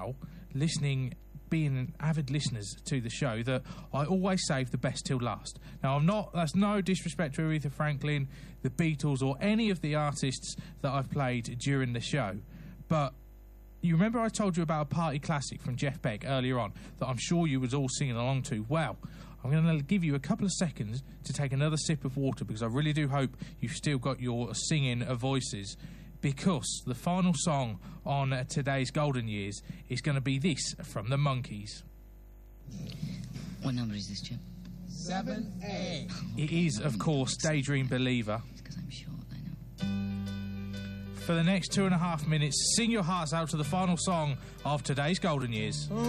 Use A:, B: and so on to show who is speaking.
A: now, being avid listeners to the show, that I always save the best till last. Now, that's no disrespect to Aretha Franklin, the Beatles, or any of the artists that I've played during the show, but you remember I told you about a party classic from Jeff Beck earlier on that I'm sure you was all singing along to? Well, I'm going to give you a couple of seconds to take another sip of water, because I really do hope you've still got your singing voices, because the final song on today's Golden Years is going to be this from the Monkees.
B: What number is this, Jim?
C: 7A.
A: It is, of course, Daydream Believer.
B: It's because I'm short, I know.
A: For the next 2.5 minutes, sing your hearts out to the final song of today's Golden Years.